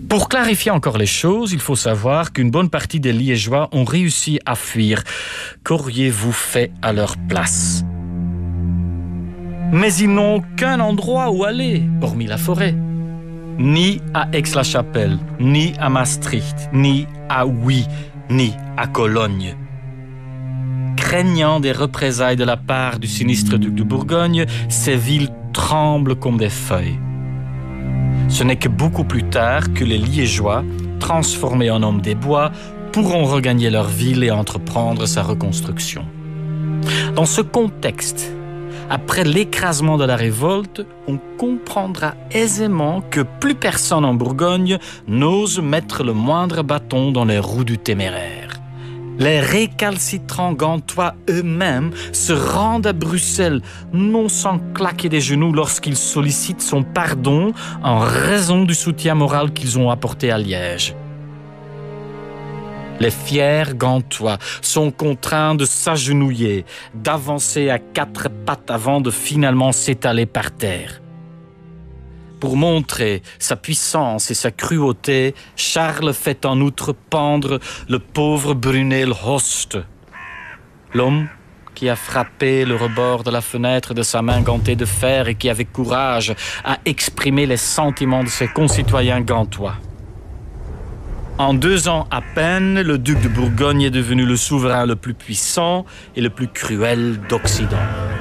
Pour clarifier encore les choses, il faut savoir qu'une bonne partie des Liégeois ont réussi à fuir. Qu'auriez-vous fait à leur place? Mais ils n'ont aucun endroit où aller, hormis la forêt. Ni à Aix-la-Chapelle, ni à Maastricht, ni à Huy, ni à Cologne. Craignant des représailles de la part du sinistre duc de Bourgogne, ces villes tremblent comme des feuilles. Ce n'est que beaucoup plus tard que les Liégeois, transformés en hommes des bois, pourront regagner leur ville et entreprendre sa reconstruction. Dans ce contexte, après l'écrasement de la révolte, on comprendra aisément que plus personne en Bourgogne n'ose mettre le moindre bâton dans les roues du téméraire. Les récalcitrants gantois eux-mêmes se rendent à Bruxelles, non sans claquer des genoux lorsqu'ils sollicitent son pardon en raison du soutien moral qu'ils ont apporté à Liège. Les fiers gantois sont contraints de s'agenouiller, d'avancer à quatre pattes avant de finalement s'étaler par terre. Pour montrer sa puissance et sa cruauté, Charles fait en outre pendre le pauvre Brunel Hoste, l'homme qui a frappé le rebord de la fenêtre de sa main gantée de fer et qui, avec courage, a exprimé les sentiments de ses concitoyens gantois. En 2 ans à peine, le duc de Bourgogne est devenu le souverain le plus puissant et le plus cruel d'Occident.